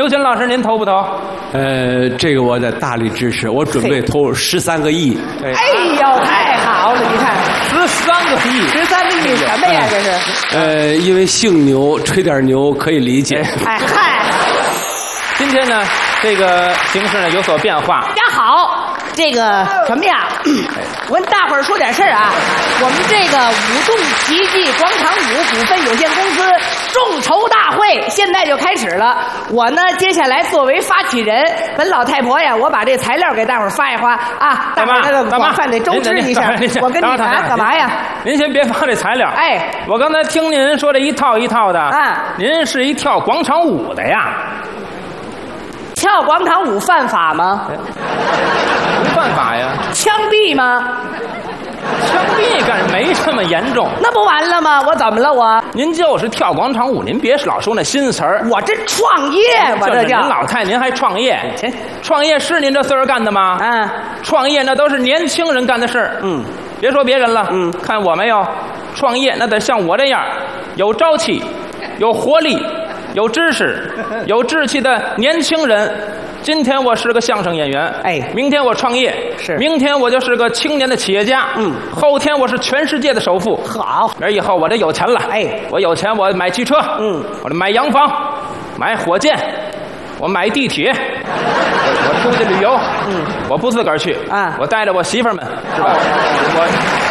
刘群老师，您投不投？ 这个我得大力支持，我准备投13个亿。 哎呦，太好了！你看 13个亿 ，13个亿什么呀？这是？ 因为姓牛，吹点牛可以理解。 哎嗨， 今天呢，这个形势呢有所变化。 大家好，这个什么呀？我跟大伙儿说点事儿啊。我们这个舞动奇迹广场舞股份有限公司众筹大会现在就开始了。我呢，接下来作为发起人，本老太婆呀，我把这材料给大伙儿发一发啊，大伙儿那个广泛得周知一下。我跟你谈干嘛呀？ 您先别发这材料。 哎， 我刚才听您说这一套一套的啊， 您是一跳广场舞的呀？ 跳广场舞犯法吗？ 不犯法呀。 枪毙吗？ 枪毙干没这么严重。 那不完了吗？我怎么了我？ 您就是跳广场舞，您别老说那新词儿。 我这创业，我这叫。 您老太您还创业？创业是您这岁数干的吗？ 嗯， 创业那都是年轻人干的事儿。 嗯， 别说别人了。 嗯， 看我没有，创业那得像我这样，有朝气，有活力，有知识，有志气的年轻人。今天我是个相声演员， 哎， 明天我创业， 是， 明天我就是个青年的企业家，后天我是全世界的首富。 好， 而以后我这有钱了， 哎， 我有钱，我买汽车，我这买洋房，买火箭，我买地铁，我出去旅游，我不自个儿去啊， 我带着我媳妇儿们，是吧？我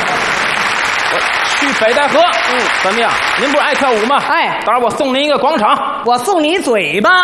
去北戴河，怎么样？您不是爱跳舞吗？ 哎， 到时候我送您一个广场， 我送你嘴巴。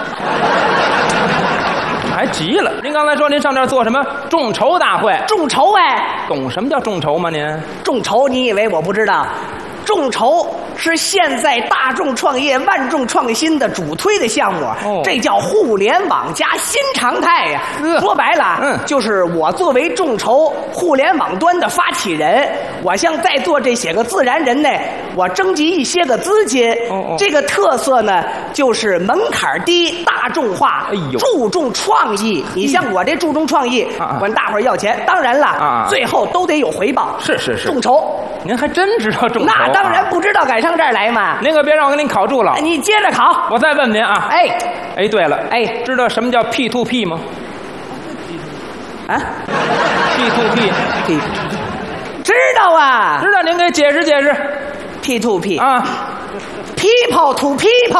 还急了！您刚才说您上这儿做什么众筹大会？ 众筹哎， 懂什么叫众筹吗？您众筹，你以为我不知道？众筹是现在大众创业、万众创新的主推的项目，这叫互联网加新常态呀。说白了，就是我作为众筹互联网端的发起人，我向在座这些个自然人呢，我征集一些个资金。这个特色呢，就是门槛低、大众化，注重创意。你像我这注重创意，管大伙儿要钱，当然了，最后都得有回报。 是。 众筹， 您还真知道众筹？ 那当然不知道，敢上这儿来嘛？ 您可别让我给您考住了。 你接着考。 我再问您啊。哎，对了，知道什么叫 P2P 吗？ 啊 ，P2P， 知道啊？ 知道，您给解释解释。 P2P 啊 ，People to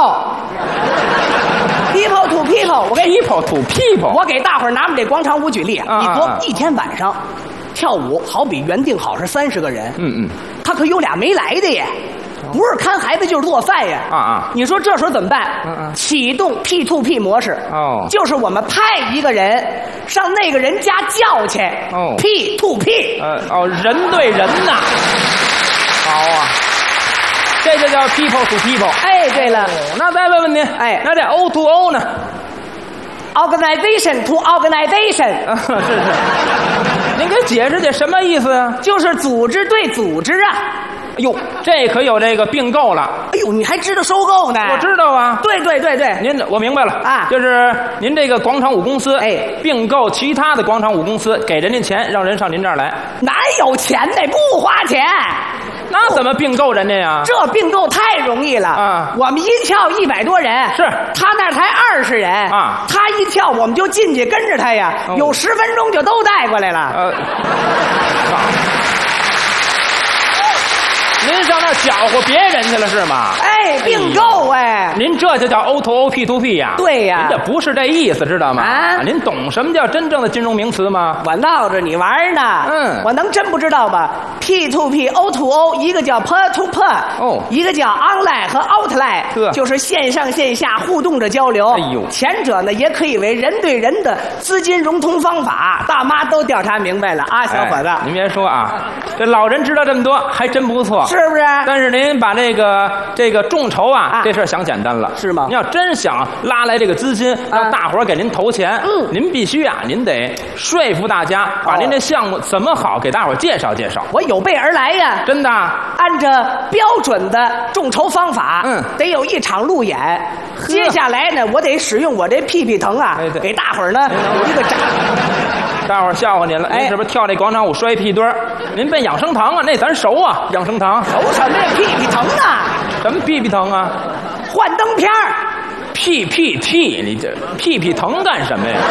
People。People to People， People to People， 我给大伙儿拿我们这广场舞举例啊。你说一天晚上跳舞，好比原定好是30个人，他可有俩没来的耶，不是看孩子就是做饭呀。你说这时候怎么办？启动 P2P 模式。就是我们派一个人上那个人家叫去。P2P。 人对人呐。好啊。这就叫 people to people。 哎，对了， 那再问问您，那这 O to O 呢 ？Organization to organization。 是。您给解释解什么意思啊？ 就是组织对组织啊。 哎呦，这可有这个并购了。 哎呦，你还知道收购呢？ 我知道啊。 对。 我明白了啊，就是您这个广场舞公司，并购其他的广场舞公司，给人家钱，让人上您这儿来。 哪有钱呢？不花钱。 那怎么并购人家呀？ 这并购太容易了啊！我们一跳100多人， 是他那才20人啊。 他一跳，我们就进去跟着他呀，有10分钟就都带过来了。 您上那儿搅和别人去了是吗？ 哎，并购哎， 您这就叫 O to O P2P 呀？ 对呀， 您这不是这意思，知道吗？ 啊， 您懂什么叫真正的金融名词吗？ 我闹着你玩呢。我能真不知道吗 ？P2P O to O， 一个叫 Per to Per， 一个叫 Online 和 Outline， 就是线上线下互动着交流。 哎呦， 前者呢也可以为人对人的资金融通方法，大妈都调查明白了啊，小伙子。 您别说啊，这老人知道这么多，还真不错。 是不是？ 但是您把这个众筹啊，这事儿想简单了， 是吗？ 您要真想拉来这个资金，让大伙儿给您投钱，您必须啊，您得说服大家，把您这项目怎么好给大伙儿介绍介绍。 我有备而来呀， 真的。 按照标准的众筹方法，得有一场路演。接下来呢，我得使用我这屁屁疼啊，给大伙儿呢有一个展。 大伙儿笑话您了，您是不是跳这广场舞摔屁墩儿？您奔养生堂啊？那咱熟啊，养生堂熟什么呀？屁屁疼啊？ 什么屁屁疼啊？ 幻灯片儿。 PPT， 你这 PP 疼干什么呀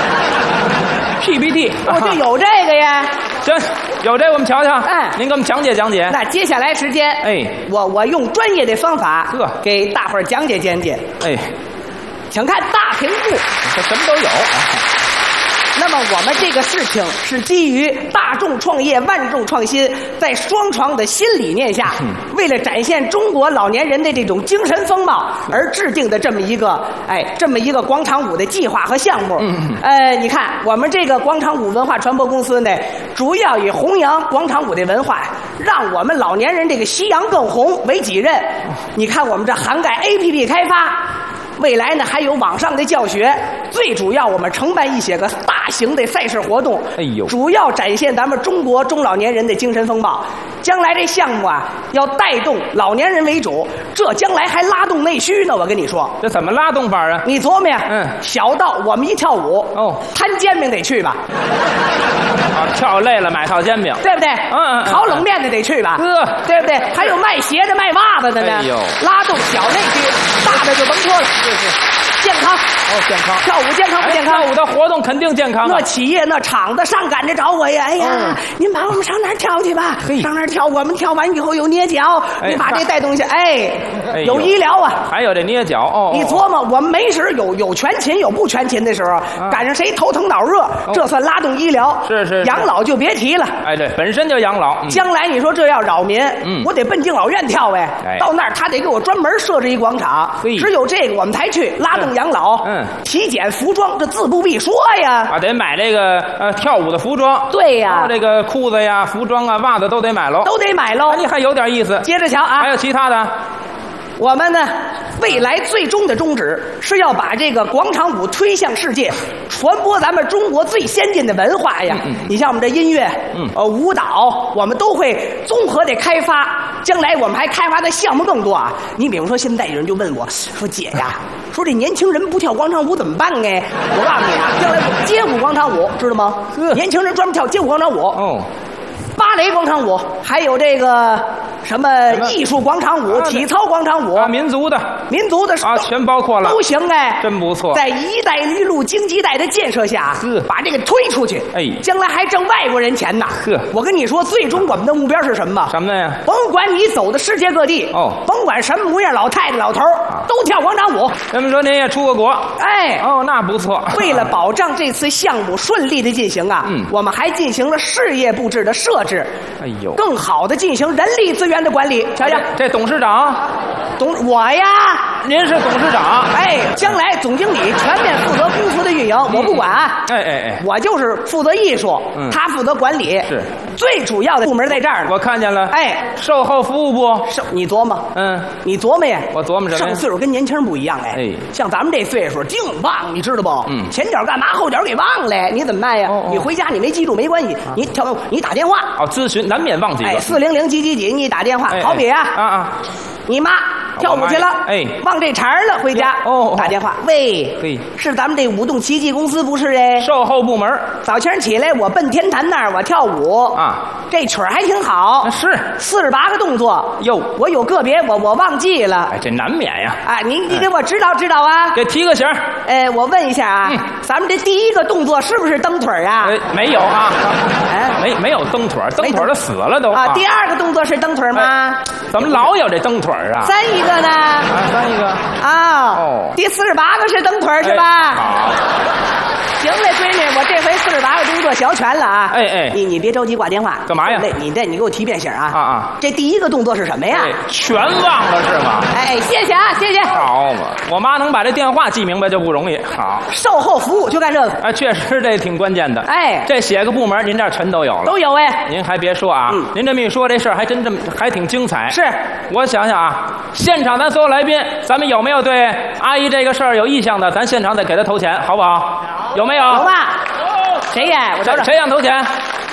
？PPT， 我就有这个呀。 行，有这我们瞧瞧。 哎， 您给我们讲解讲解。 那接下来时间， 哎， 我用专业的方法， 呵， 给大伙儿讲解讲解。 哎， 请看大屏幕， 这什么都有。 那么我们这个事情是基于大众创业、万众创新，在双创的新理念下，为了展现中国老年人的这种精神风貌而制定的这么一个广场舞的计划和项目。你看我们这个广场舞文化传播公司呢，主要以弘扬广场舞的文化，让我们老年人这个夕阳更红为己任。你看我们这涵盖 APP 开发。未来呢，还有网上的教学，最主要我们承办一些个大型的赛事活动，主要展现咱们中国中老年人的精神风貌。将来这项目啊，要带动老年人为主，这将来还拉动内需呢。我跟你说， 这怎么拉动法啊？ 你琢磨呀，小到我们一跳舞，摊煎饼得去吧？ 啊，跳累了买套煎饼， 对不对？烤冷面的得去吧？对不对？还有卖鞋的、卖袜子的呢。拉动小内需，大的就甭说了。健康健康，跳舞健康不健康？ 跳舞的活动肯定健康。 那企业那厂子上赶着找我呀！哎呀，您把我们上那儿跳去吧，上那儿跳，我们跳完以后有捏脚，你把这带动下，有医疗啊， 还有这捏脚哦。 你琢磨，我们没时有全勤有不全勤的时候，赶上谁头疼脑热，这算拉动医疗。 是， 养老就别提了。 哎，对，本身就养老。 将来你说这要扰民，我得奔敬老院跳呗。到那儿他得给我专门设置一广场，只有这个我们才去拉动养老。体检服装这自不必说呀。 啊，得买这个跳舞的服装。 对呀， 这个裤子呀、服装啊、袜子都得买喽。 都得买喽。 你还有点意思。 接着瞧啊， 还有其他的。 我们呢，未来最终的宗旨是要把这个广场舞推向世界，传播咱们中国最先进的文化呀。你像我们这音乐，舞蹈，我们都会综合的开发。将来我们还开发的项目更多啊。你比如说，现在有人就问我说：“姐呀，说这年轻人不跳广场舞怎么办呢？”我告诉你啊，将来我街舞广场舞知道吗？年轻人专门跳街舞广场舞。芭蕾广场舞，还有这个什么艺术广场舞、体操广场舞， 民族的啊，全包括了， 都行哎， 真不错。 在一带一路经济带的建设下，把这个推出去，将来还挣外国人钱呢。我跟你说，最终我们的目标是什么？ 什么呀？ 甭管你走的世界各地，甭管什么模样，老太太、老头都跳广场舞。 这么说您也出过国？那不错。 为了保障这次项目顺利的进行啊，我们还进行了事业布置的设置。更好的进行人力资源的管理。瞧瞧， 这董事长， 我呀， 您是董事长。 将来总经理全面负责公司的运营，我不管。我就是负责艺术，他负责管理。是，最主要的部门在这儿呢。 我看见了。售后服务部。 你琢磨，你琢磨呀。 我琢磨什么？ 上岁数跟年轻人不一样像咱们这岁数净忘，你知道不？前脚干嘛，后脚给忘了，你怎么办呀？你回家你没记住没关系，你打电话。 咨询难免忘记了。 400几几几，你打电话。好比啊，你妈跳舞去了，忘这茬了，回家打电话，喂，是咱们这舞动奇迹公司不是？ 售后部门。早前起来我奔天坛那儿我跳舞啊，这曲儿还挺好， 是 48个动作哟，我有个别我忘记了， 这难免呀。 你给我指导指导啊， 给提个醒。 我问一下啊，咱们这第一个动作是不是蹬腿啊？ 没有啊，没有蹬腿，蹬腿的死了都啊。第二个动作是蹬腿吗？ 怎么老有这蹬腿啊？ 3一个呢？ 3一个啊。第48个是蹬腿是吧？ 好。 行了，闺女，我这回48个动作学全了啊！你别着急挂电话， 干嘛呀？ 你给我提遍醒啊！这第一个动作是什么呀？ 全忘了是吗？ 谢谢啊，谢谢。 好嘛，我妈能把这电话记明白就不容易。好， 售后服务就干这个。 确实这挺关键的。这写个部门，您这儿全都有了。 都有您还别说啊，您这么一说，这事儿还挺精彩。 是， 我想想啊，现场咱所有来宾，咱们有没有对阿姨这个事儿有意向的？咱现场得给她投钱，好不好？有没有？ 有吧？谁呀？我瞅瞅。 谁想投钱？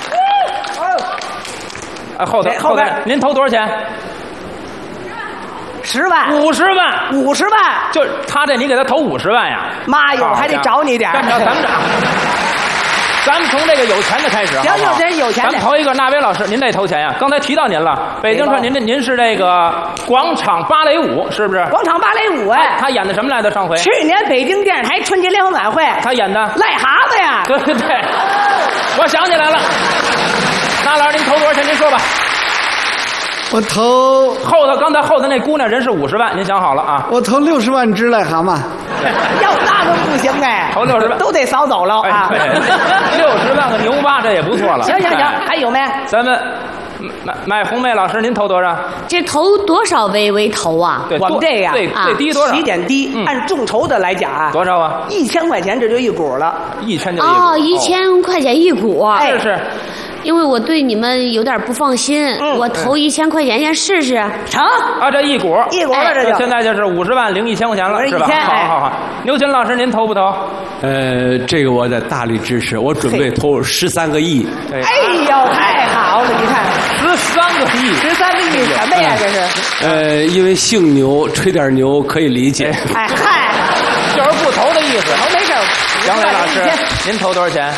后边，您投多少钱 ？10万。 50万。 50万。 就是他这，你给他投50万呀？ 妈哟，还得找你点。 咱们这。 咱们从这个有钱的开始， 行，有钱的。 咱们头一个，那位老师，您这头钱呀？刚才提到您了，北京市您是这个广场芭蕾舞，是不是？ 广场芭蕾舞哎， 他演的什么来着？上回去年北京电视台春节联欢晚会， 他演的癞蛤蟆呀。 对，我想起来了。那老师，您投多少钱？您说吧。 我投刚才后头那姑娘人是50万，您想好了啊？ 我投60万只癞蛤蟆。 要那个不行哎， 投60万都得扫走了啊。 60万个牛蛙，这也不错了。 行，还有没？ 咱们买红梅老师，您投多少？ 这投多少为头啊？ 对， 我们这样最低多少？ 起点低，按众筹的来讲啊， 多少啊 ？1000块钱这就一股了 ，1000就一股。 哦，1000块钱一股。 哎， 是。 因为我对你们有点不放心，我投1000块钱先试试。 成啊，这一股了，这就现在就是50万零1000块钱了，是吧？好。牛群老师，您投不投？ 这个我得大力支持，我准备投13个亿。 哎呦，太好了！你看 ，13个亿 ，13个亿什么呀？这是？ 因为姓牛，吹点牛可以理解。 哎嗨， 就是不投的意思。 投没事。 杨磊老师，您投多少钱？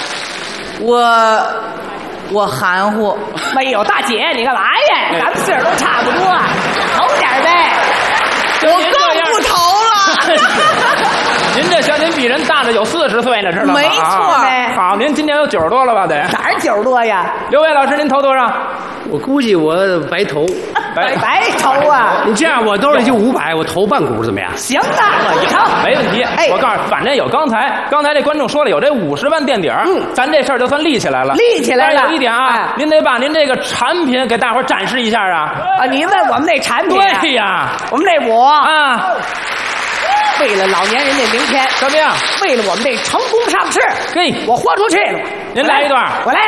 我含糊。 没有，大姐，你干嘛呀？咱们岁数都差不多，投点呗。 我更不投了。 您这像您比人大着有40岁呢，知道吗？ 没错。 好，您今年有90多了吧？得哪儿90多呀？ 刘伟老师，您投多少？ 我估计我白投。 白投啊！ 你这样，我兜里就500，我投半股怎么样？ 行啊，成， 没问题。 哎， 我告诉你，反正有刚才这观众说了，有这50万垫底儿，咱这事儿就算立起来了。 立起来了。 但是有一点啊，您得把您这个产品给大伙儿展示一下啊。 啊，你问我们那产品？ 对呀， 我们这舞啊， 为了老年人的明天， 怎么样？ 为了我们这成功上市， 嘿， 我豁出去了。 您来一段， 我来。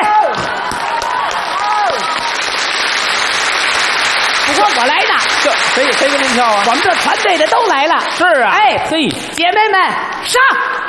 不光我来的， 这谁跟您跳啊？ 我们这团队的都来了。 是啊， 哎， 嘿， 姐妹们上！